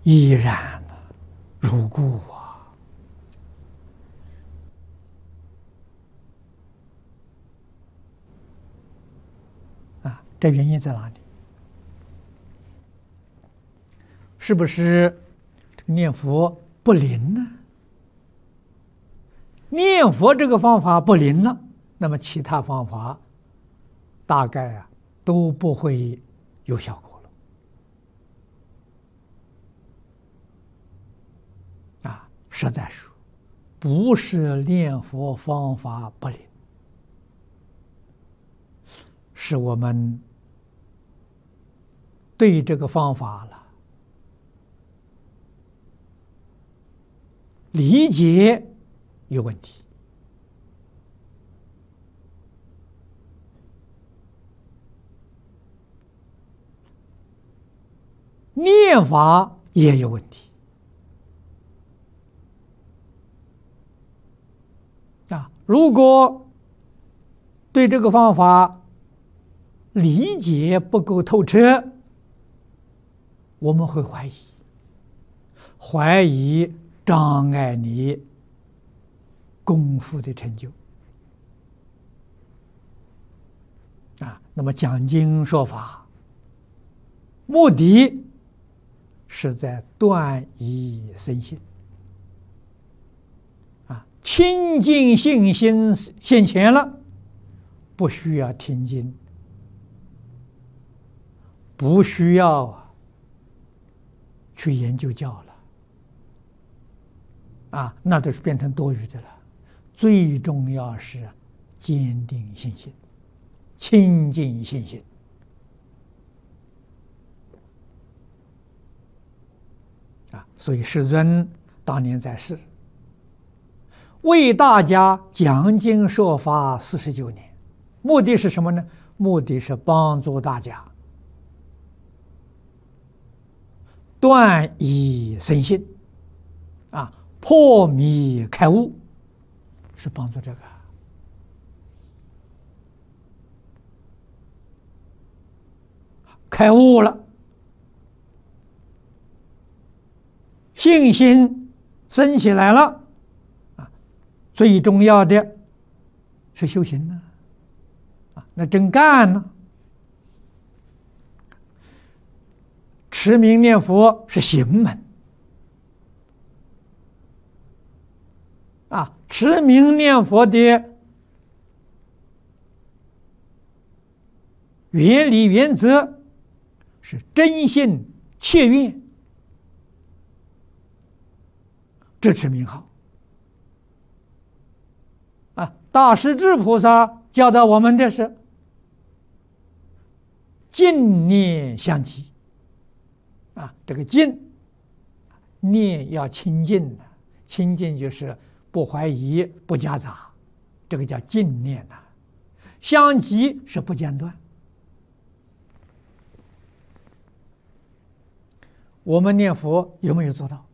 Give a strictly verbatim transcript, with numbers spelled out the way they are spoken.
依然如故啊！啊，这原因在哪里？是不是这个念佛不灵呢？念佛这个方法不灵了，那么其他方法大概啊都不会有效果了。啊，实在说，不是念佛方法不灵，是我们对这个方法了理解有问题。念法也有问题啊！如果对这个方法理解不够透彻，我们会怀疑，怀疑障碍你功夫的成就啊。那么讲经说法，目的是在断疑生信啊，清净信心现前了，不需要听经，不需要去研究教了啊，那都是变成多余的了。最重要是坚定信心，清净信心。啊，所以世尊当年在世，为大家讲经说法四十九年，目的是什么呢？目的是帮助大家断疑生信，啊，破迷开悟，是帮助这个。开悟了，信心升起来了，啊，最重要的是修行呢，啊，那真干呢。持名念佛是行门，啊，持名念佛的原理原则是真心切愿支持名号。啊，大势至菩萨教导我们的是净念相继。啊，这个净念要清净的，清净就是不怀疑、不夹杂，这个叫净念呐。相继是不间断。我们念佛有没有做到？